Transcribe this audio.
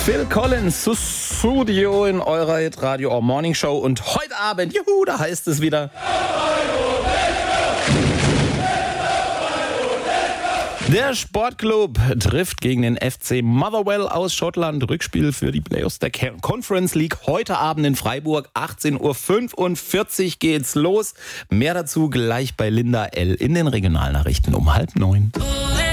Phil Collins zu Studio in eurer Radio Morning Show und heute Abend, juhu, da heißt es wieder. Der Sportclub trifft gegen den FC Motherwell aus Schottland. Rückspiel für die Playoffs der Conference League. Heute Abend in Freiburg, 18.45 Uhr geht's los. Mehr dazu gleich bei Linda L. in den Regionalnachrichten um 8:30.